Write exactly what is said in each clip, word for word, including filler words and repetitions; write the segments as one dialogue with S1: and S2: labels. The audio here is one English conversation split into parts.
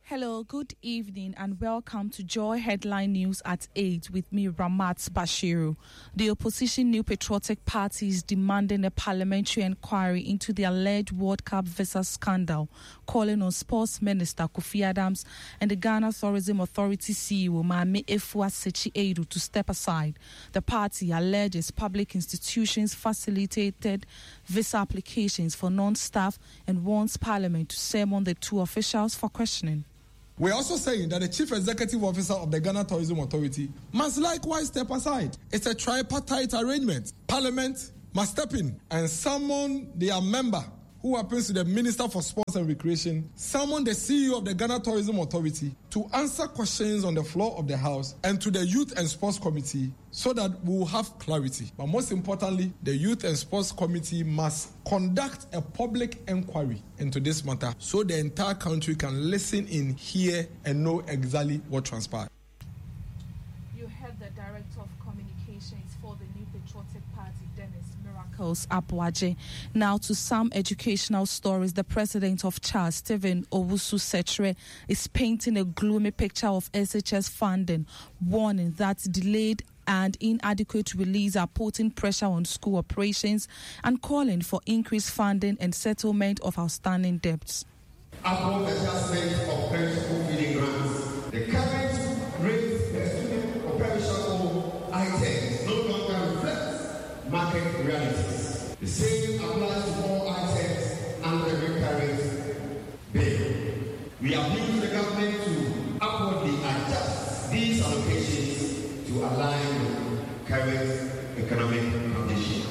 S1: Hello, good evening and welcome to Joy Headline News at eight with me, Ramat Bashiru. The opposition New Patriotic Party is demanding a parliamentary inquiry into the alleged World Cup visa scandal, calling on Sports Minister Kofi Adams and the Ghana Tourism Authority C E O Mame Efua Sechi Edu to step aside. The party alleges public institutions facilitated visa applications for non-staff and wants Parliament to summon the two officials for questioning.
S2: We're also saying that the Chief Executive Officer of the Ghana Tourism Authority must likewise step aside. It's a tripartite arrangement. Parliament must step in and summon their member, who happens to the Minister for Sports and Recreation, summon the C E O of the Ghana Tourism Authority to answer questions on the floor of the House and to the Youth and Sports Committee so that we will have clarity. But most importantly, the Youth and Sports Committee must conduct a public inquiry into this matter so the entire country can listen in, hear, and know exactly what transpired.
S1: You heard the Director of Communications for the New Patriotic Party, Dennis Miracles Apwaje. Now to some educational stories. The president of Charles, Stephen Owusu Setre, is painting a gloomy picture of S H S funding, warning that delayed and inadequate release are putting pressure on school operations and calling for increased funding and settlement of outstanding debts.
S3: Upon adjustment of parent school feeding grants, the current rate per student or perishable items no longer reflects market realities. The same applies to all items under the current bill. We appeal to the government to upwardly adjust these allocations to align with current economic conditions.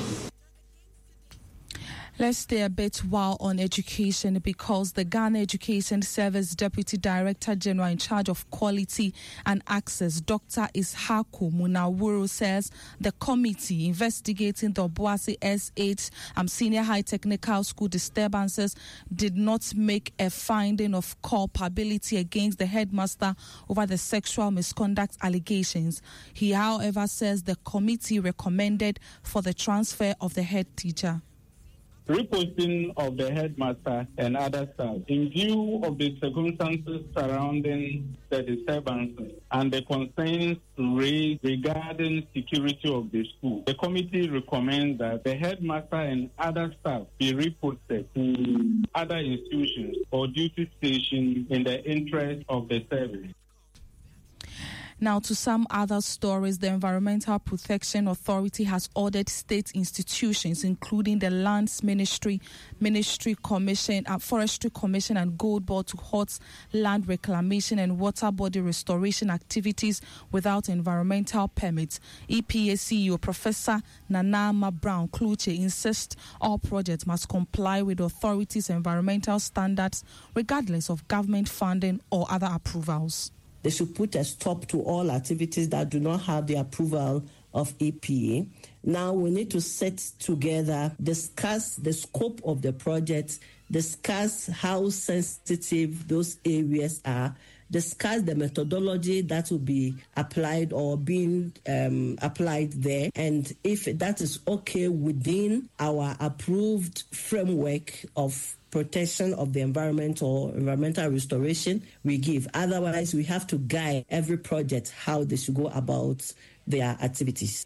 S1: Let's stay a bit while on education, because the Ghana Education Service Deputy Director General in charge of quality and access, Doctor Ishaku Munawuru, says the committee investigating the Obuasi S eight um, Senior High Technical School disturbances did not make a finding of culpability against the headmaster over the sexual misconduct allegations. He, however, says the committee recommended for the transfer of the head teacher.
S4: Reposting of the headmaster and other staff in view of the circumstances surrounding the disturbances and the concerns raised regarding security of the school. The committee recommends that the headmaster and other staff be reposted to other institutions or duty stations in the interest of the service.
S1: Now to some other stories. The Environmental Protection Authority has ordered state institutions, including the Lands Ministry, Ministry Commission, uh, Forestry Commission and Gold Board, to halt land reclamation and water body restoration activities without environmental permits. E P A C E O Professor Nanama Brown Kluche insists all projects must comply with the authority's environmental standards regardless of government funding or other approvals.
S5: They should put a stop to all activities that do not have the approval of E P A. Now we need to sit together, discuss the scope of the project, discuss how sensitive those areas are, discuss the methodology that will be applied or being um, applied there, and if that is okay within our approved framework of protection of the environment or environmental restoration, we give. Otherwise, we have to guide every project how they should go about their activities.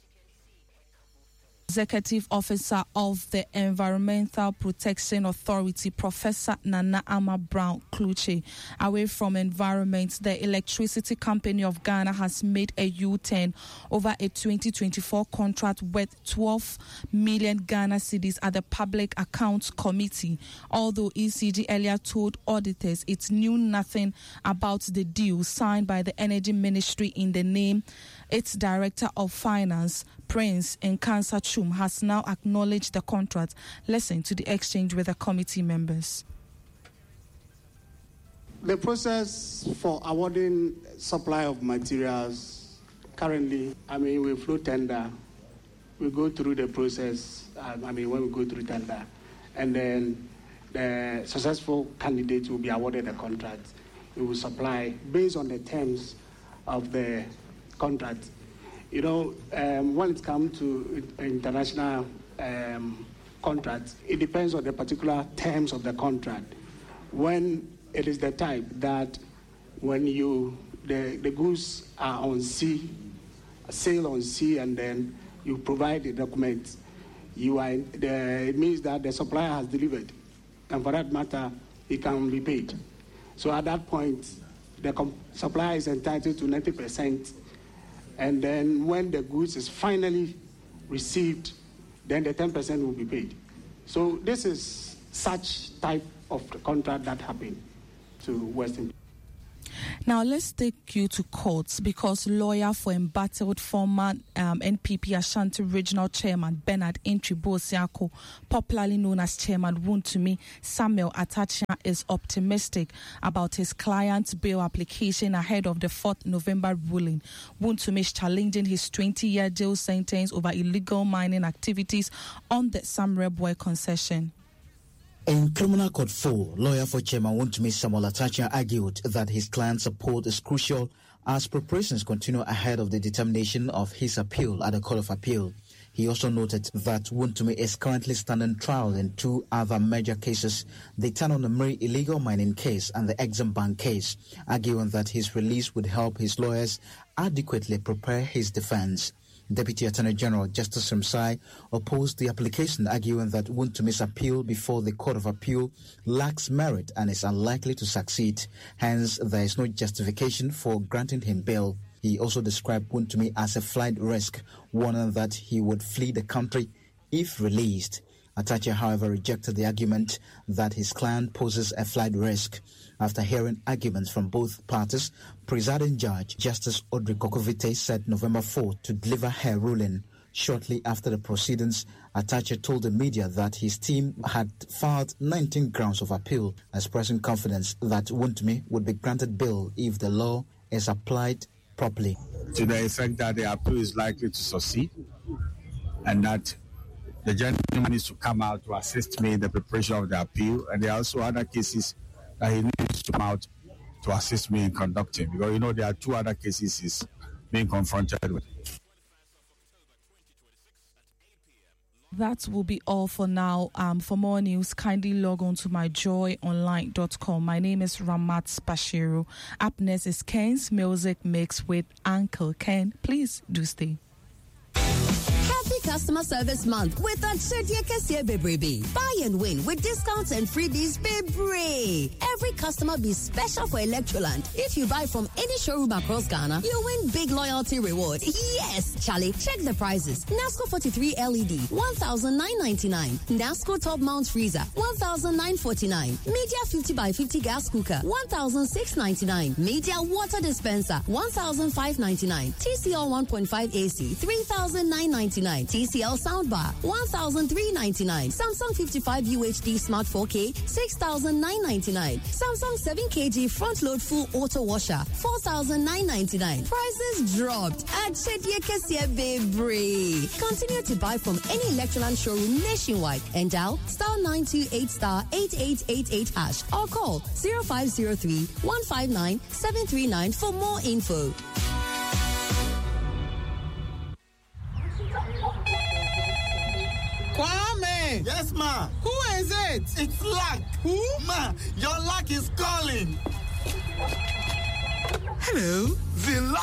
S1: Executive Officer of the Environmental Protection Authority, Professor Nana Ama Brown Kluche. Away from environment, the Electricity Company of Ghana has made a U-turn over a twenty twenty-four contract worth twelve million Ghana cedis at the Public Accounts Committee. Although E C G earlier told auditors it knew nothing about the deal signed by the Energy Ministry in the name, its Director of Finance, Prince Nkansa Chum, has now acknowledged the contract. Listen to the exchange with the committee members.
S6: The process for awarding supply of materials currently, I mean, we flow tender. We go through the process, um, I mean, when we go through tender, and then the successful candidate will be awarded a contract. We will supply based on the terms of the contract. You know, um, when it comes to international um, contracts, it depends on the particular terms of the contract. When it is the type that when you the, the goods are on sea, sail on sea, and then you provide the documents, you are the, it means that the supplier has delivered, and for that matter, it can be paid. So at that point, the com- supplier is entitled to ninety percent, and then when the goods is finally received, then the ten percent will be paid. So this is such type of contract that happened to Western.
S1: Now let's take you to courts, because lawyer for embattled former um, N P P Ashanti Regional Chairman Bernard Intwi-Bosiako, popularly known as Chairman Wontumi Samuel Atachia, is optimistic about his client's bail application ahead of the fourth November ruling. Wontumi is challenging his twenty-year jail sentence over illegal mining activities on the Sam Rebwe concession.
S7: In Criminal Court four, lawyer for Chairman Wontumi Samuel Atachia argued that his client's support is crucial as preparations continue ahead of the determination of his appeal at the Court of Appeal. He also noted that Wontumi is currently standing trial in two other major cases, the Tanonamiri illegal mining case and the Exim Bank case, arguing that his release would help his lawyers adequately prepare his defense. Deputy Attorney General Justice Ramsai opposed the application, arguing that Wontumi's appeal before the Court of Appeal lacks merit and is unlikely to succeed. Hence, there is no justification for granting him bail. He also described Wontumi as a flight risk, warning that he would flee the country if released. Atachia, however, rejected the argument that his client poses a flight risk. After hearing arguments from both parties, Presiding Judge Justice Audrey Kokovite said November fourth to deliver her ruling. Shortly after the proceedings, Atachia told the media that his team had filed nineteen grounds of appeal, expressing confidence that Wontumi would be granted bail if the law is applied properly.
S8: To the effect that the appeal is likely to succeed, and that the gentleman needs to come out to assist me in the preparation of the appeal, and there are also other cases that he needs to come out to assist me in conducting, because you know there are two other cases he's being confronted with.
S1: That will be all for now. Um, for more news, kindly log on to my joy online dot com. My name is Ramat Bashiru. Up next is Ken's Music Mix with Uncle Ken. Please do stay.
S9: Happy Customer Service Month with Atsedia Kesia Bebrebe. Buy and win with discounts and freebies Bebre. Every customer be special for Electroland. If you buy from any showroom across Ghana, you win big loyalty reward. Yes, Charlie, check the prices. Nasco forty-three L E D, one thousand nine hundred ninety-nine dollars. Nasco top mount freezer, one thousand nine hundred forty-nine dollars. Media fifty by fifty gas cooker, one thousand six hundred ninety-nine dollars. Media water dispenser, one thousand five hundred ninety-nine dollars. T C L one point five A C, three thousand nine hundred ninety-nine dollars. T C L soundbar, one thousand three hundred ninety-nine dollars. Samsung fifty-five U H D Smart four K, six thousand nine hundred ninety-nine dollars. Samsung seven kilogram front load full auto washer, four thousand nine hundred ninety-nine dollars. Prices dropped at Chedia Kesia Bebre. Continue to buy from any Electroland showroom nationwide and dial star nine two eight star eight eight eight eight hash or call zero five zero three, one five nine, seven three nine for more info.
S10: Kwame!
S11: Yes, ma.
S10: Who is it?
S11: It's Luck.
S10: Who?
S11: Ma, your luck is calling.
S10: Hello?
S11: The luck